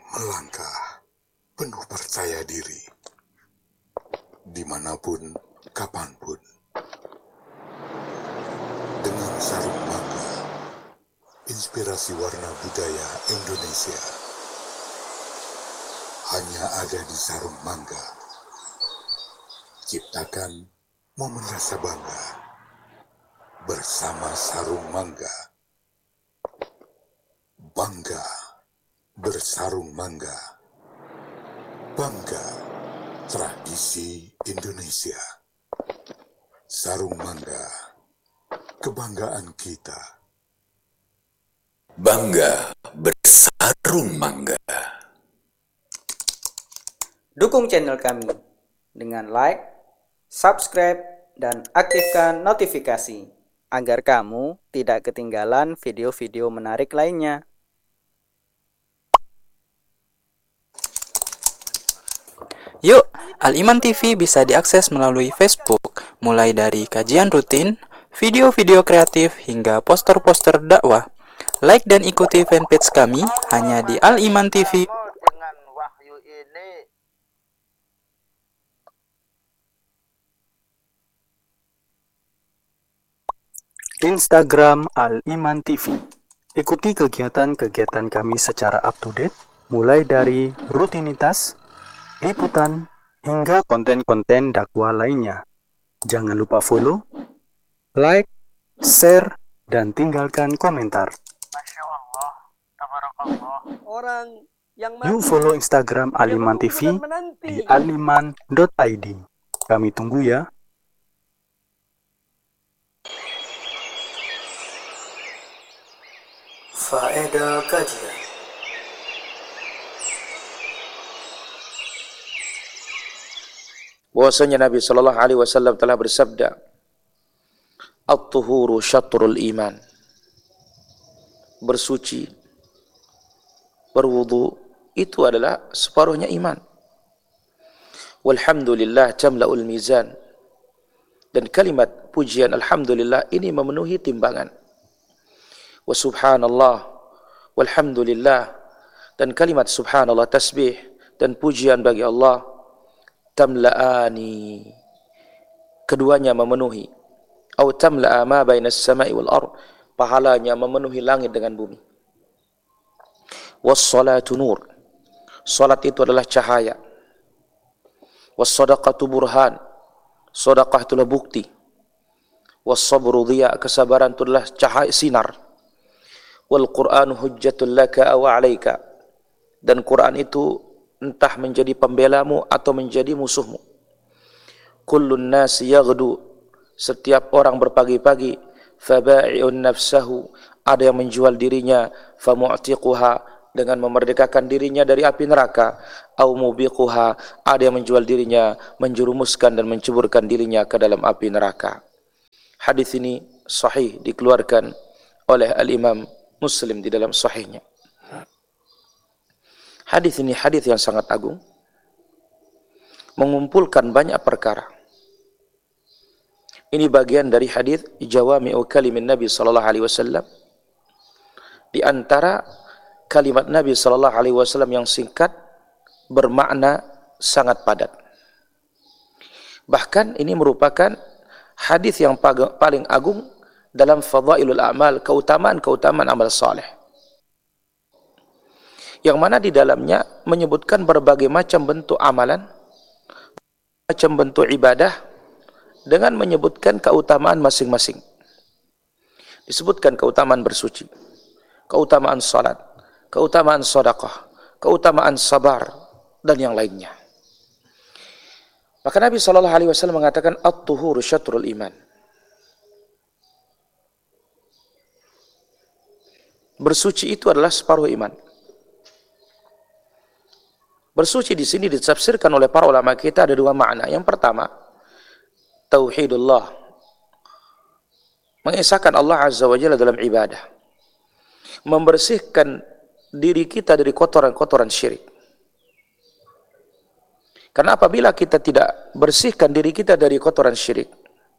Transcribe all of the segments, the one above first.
Melangkah penuh percaya diri, dimanapun, kapanpun. Dengan sarung mangga, inspirasi warna budaya Indonesia. Hanya ada di sarung mangga. Ciptakan momen rasa bangga bersama sarung mangga. Bangga bersarung mangga. Bangga tradisi Indonesia. Sarung mangga, kebanggaan kita. Bangga bersarung mangga. Dukung channel kami dengan like, subscribe, dan aktifkan notifikasi agar kamu tidak ketinggalan video-video menarik lainnya. Yuk, Al-Iman TV bisa diakses melalui Facebook, mulai dari kajian rutin, video-video kreatif, hingga poster-poster dakwah. Like dan ikuti fanpage kami hanya di Al-Iman TV. Dengan wahyu ini Instagram Al-Iman TV. Ikuti kegiatan-kegiatan kami secara up-to-date, mulai dari rutinitas, liputan, hingga konten-konten dakwah lainnya. Jangan lupa follow, like, share, dan tinggalkan komentar. Masya Allah, tabarakallah. Orang yang Yuk follow Instagram Al-Iman TV di aliman.id. Kami tunggu ya. Faedah kajian. Bahwasanya Nabi Shallallahu Alaihi Wasallam telah bersabda, "At-tuhuru syatrul iman." Bersuci, berwudu itu adalah separuhnya iman. Walhamdulillah tamla'ul mizan. Dan kalimat pujian alhamdulillah ini memenuhi timbangan. Wa subhanallah walhamdulillah, dan kalimat subhanallah tasbih dan pujian bagi Allah tamla'ani, keduanya memenuhi, atau tamla'a ma bainas sama'i wal ard, pahalanya memenuhi langit dengan bumi. Was salatu nur, salat itu adalah cahaya. Was sadaqatu burhan, sedekah itulah bukti. Was sabru dhiya, kesabaran itu adalah cahaya sinar. Wal Qur'anu hujjatul laka aw 'alaika, dan Quran itu entah menjadi pembelamu atau menjadi musuhmu. Kullun nasi yaghdu, setiap orang berpagi-pagi, faba'i'un nafsahu, ada yang menjual dirinya, famu'tiquha, dengan memerdekakan dirinya dari api neraka, au mubiquha, ada yang menjual dirinya, menjerumuskan dan menceburkan dirinya ke dalam api neraka. Hadis ini sahih, dikeluarkan oleh Al-Imam Muslim di dalam sahihnya. Hadis ini hadis yang sangat agung, mengumpulkan banyak perkara. Ini bagian dari hadis jawami'u kalimin Nabi sallallahu alaihi wasallam. Di antara kalimat Nabi sallallahu alaihi wasallam yang singkat bermakna sangat padat. Bahkan ini merupakan hadis yang paling agung dalam fadailul a'mal, keutamaan-keutamaan amal saleh, yang mana di dalamnya menyebutkan berbagai macam bentuk amalan, macam bentuk ibadah, dengan menyebutkan keutamaan masing-masing. Disebutkan keutamaan bersuci, keutamaan salat, keutamaan sedekah, keutamaan sabar, dan yang lainnya. Maka Nabi sallallahu alaihi wasallam mengatakan at-tuhuru syatrul iman. Bersuci itu adalah separuh iman. Bersuci di sini ditafsirkan oleh para ulama kita ada dua makna. Yang pertama, tauhidullah, mengesahkan Allah Azza wa Jalla dalam ibadah, membersihkan diri kita dari kotoran-kotoran syirik. Karena apabila kita tidak bersihkan diri kita dari kotoran syirik,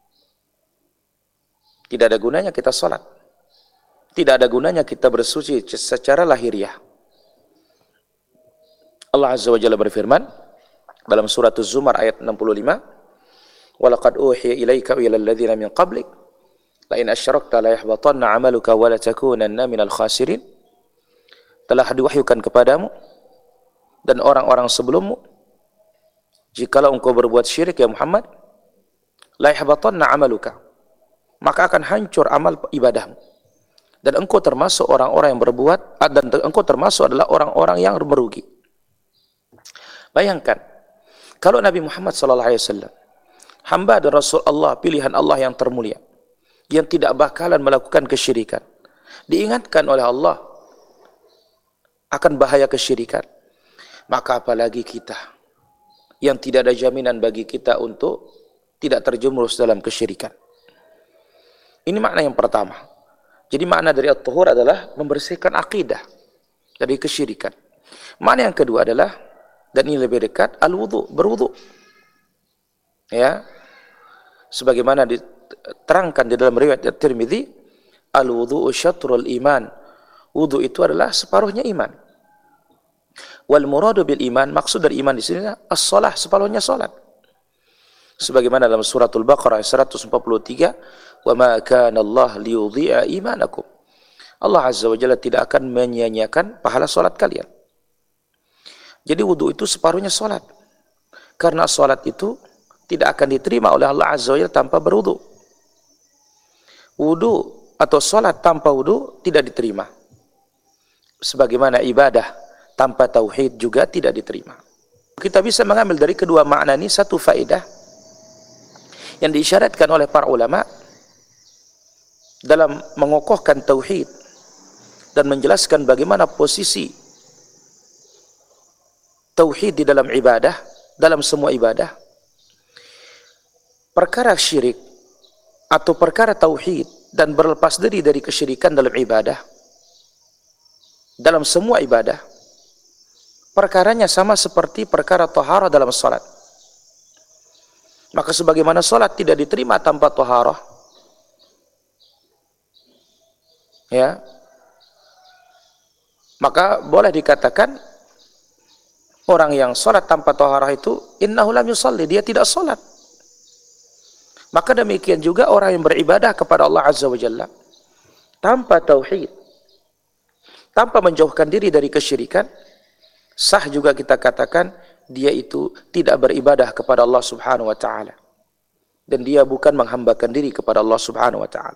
tidak ada gunanya kita salat, tidak ada gunanya kita bersuci secara lahiriah. Allah Azza wa Jalla berfirman dalam surat Az-Zumar ayat 65, "Walaqad uhiya ilaika wa ilal ladzina min qablik la in asyrakta la yahbatanna 'amaluka wa la takunanna minal khasirin." Telah diwahyukan kepadamu dan orang-orang sebelummu, jikalau engkau berbuat syirik ya Muhammad, la yahbatanna 'amaluka, maka akan hancur amal ibadahmu, dan engkau termasuk orang-orang yang berbuat, dan engkau termasuk adalah orang-orang yang merugi. Bayangkan kalau Nabi Muhammad SAW, hamba dan Rasul Allah, pilihan Allah yang termulia, yang tidak bakalan melakukan kesyirikan, diingatkan oleh Allah akan bahaya kesyirikan, maka apalagi kita yang tidak ada jaminan bagi kita untuk tidak terjerumus dalam kesyirikan. Ini makna yang pertama. Jadi makna dari at-tuhur adalah membersihkan akidah dari kesyirikan. Makna yang kedua adalah, dan ini lebih dekat, al-wudu, berwudu. Ya. Sebagaimana diterangkan di dalam riwayat At-Tirmidzi, al-wudu syatrul iman. Wudu itu adalah separuhnya iman. Wal muradu bil iman, maksud dari iman di sini as-shalah, separuhnya salat. Sebagaimana dalam suratul Baqarah 143, "Wa ma kana Allah liyudhi'a imanakum." Allah Azza wa Jalla tidak akan menyia-nyiakan pahala salat kalian. Jadi wudu itu separuhnya salat. Karena salat itu tidak akan diterima oleh Allah Azza wa Jalla tanpa berwudu. Wudu atau salat tanpa wudu tidak diterima. Sebagaimana ibadah tanpa tauhid juga tidak diterima. Kita bisa mengambil dari kedua makna ini satu faedah yang diisyaratkan oleh para ulama dalam mengokohkan tauhid dan menjelaskan bagaimana posisi tauhid di dalam ibadah, dalam semua ibadah. Perkara syirik atau perkara tauhid dan berlepas diri dari kesyirikan dalam ibadah, dalam semua ibadah, perkaranya sama seperti perkara taharah dalam salat. Maka sebagaimana salat tidak diterima tanpa taharah, ya, maka boleh dikatakan orang yang salat tanpa taharah itu innahu lam yusalli, dia tidak salat. Maka demikian juga orang yang beribadah kepada Allah Azza wa Jalla tanpa tauhid, tanpa menjauhkan diri dari kesyirikan, sah juga kita katakan dia itu tidak beribadah kepada Allah Subhanahu wa taala, dan dia bukan menghambakan diri kepada Allah Subhanahu wa taala.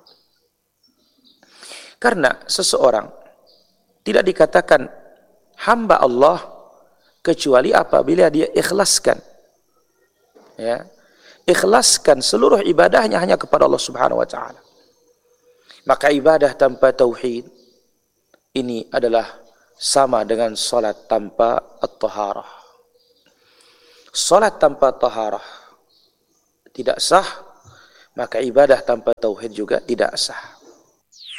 Karena seseorang tidak dikatakan hamba Allah kecuali apabila dia ikhlaskan, ya, ikhlaskan seluruh ibadahnya hanya kepada Allah Subhanahu wa taala. Maka ibadah tanpa tauhid ini adalah sama dengan salat tanpa at-taharah. Salat tanpa taharah tidak sah, maka ibadah tanpa tauhid juga tidak sah.